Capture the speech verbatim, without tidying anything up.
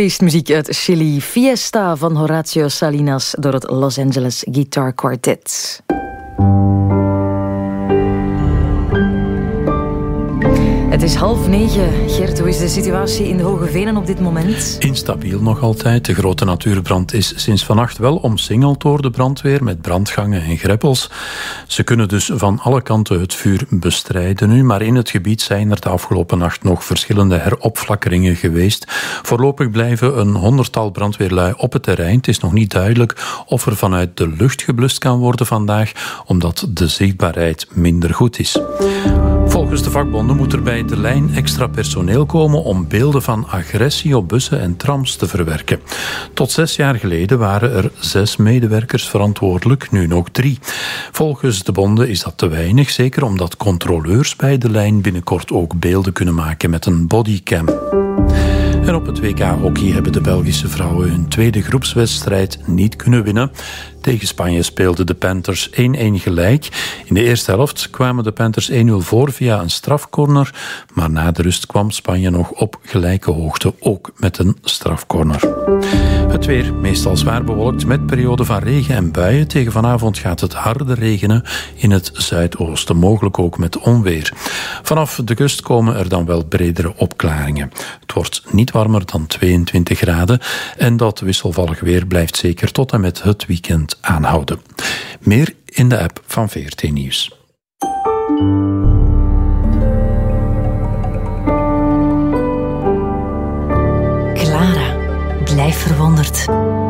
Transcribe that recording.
feestmuziek uit Chili. Fiesta van Horacio Salinas door het Los Angeles Guitar Quartet. Het is half negen. Gert, hoe is de situatie in de Hoge Venen op dit moment? Instabiel nog altijd. De grote natuurbrand is sinds vannacht wel omsingeld door de brandweer met brandgangen en greppels. Ze kunnen dus van alle kanten het vuur bestrijden nu, maar in het gebied zijn er de afgelopen nacht nog verschillende heropflakkeringen geweest. Voorlopig blijven een honderdtal brandweerlui op het terrein. Het is nog niet duidelijk of er vanuit de lucht geblust kan worden vandaag, omdat de zichtbaarheid minder goed is. Volgens de vakbonden moet er bij de lijn extra personeel komen om beelden van agressie op bussen en trams te verwerken. Tot zes jaar geleden waren er zes medewerkers verantwoordelijk, nu nog drie. Volgens de bonden is dat te weinig, zeker omdat controleurs bij de lijn binnenkort ook beelden kunnen maken met een bodycam. En op het W K hockey hebben de Belgische vrouwen hun tweede groepswedstrijd niet kunnen winnen. Tegen Spanje speelden de Panthers één-één gelijk. In de eerste helft kwamen de Panthers één nul voor via een strafcorner, maar na de rust kwam Spanje nog op gelijke hoogte, ook met een strafcorner. Het weer, meestal zwaar bewolkt met perioden van regen en buien. Tegen vanavond gaat het harder regenen in het zuidoosten, mogelijk ook met onweer. Vanaf de kust komen er dan wel bredere opklaringen. Het wordt niet warmer dan tweeëntwintig graden en dat wisselvallig weer blijft zeker tot en met het weekend aanhouden. Meer in de app van V R T Nieuws. Clara, blijf verwonderd.